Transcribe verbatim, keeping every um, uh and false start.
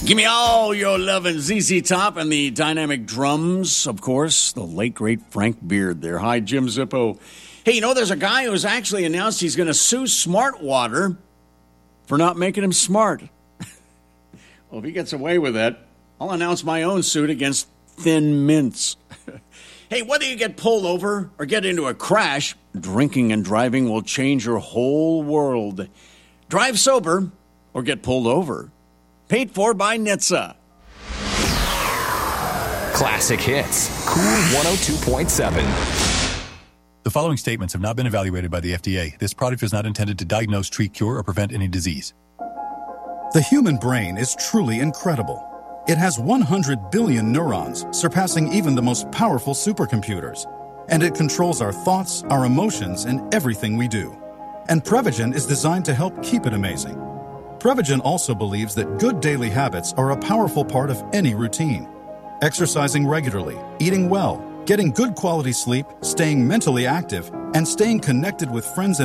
Give me all your love and Z Z Top and the dynamic drums, of course, the late, great Frank Beard there. Hi, Jim Zippo. Hey, you know, there's a guy who's actually announced he's going to sue Smart Water for not making him smart. Well, if he gets away with that, I'll announce my own suit against Thin Mints. Hey, whether you get pulled over or get into a crash, drinking and driving will change your whole world. Drive sober or get pulled over. Paid for by N H T S A. Classic Hits. Cool one oh two point seven. The following statements have not been evaluated by the F D A. This product is not intended to diagnose, treat, cure, or prevent any disease. The human brain is truly incredible. It has one hundred billion neurons, surpassing even the most powerful supercomputers. And it controls our thoughts, our emotions, and everything we do. And Prevagen is designed to help keep it amazing. Prevagen also believes that good daily habits are a powerful part of any routine. Exercising regularly, eating well, getting good quality sleep, staying mentally active, and staying connected with friends and